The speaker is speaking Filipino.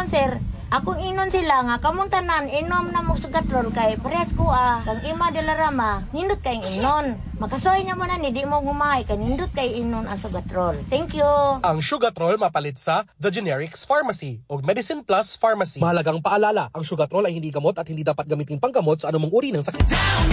karon sir, akong inon sila nga kamong tanan inom na mo sugatrol kay parehas ko kang ima de la Rama nindot kay inon. Makasoy niya mo na ni di mo gumay kay nindot kay inon ang sugatrol. Thank you. Ang Sugatrol mapalit sa The Generics Pharmacy o Medicine Plus Pharmacy. Mahalagang paalala, ang Sugatrol ay hindi gamot at hindi dapat gamitin panggamot sa anumang uri ng sakit.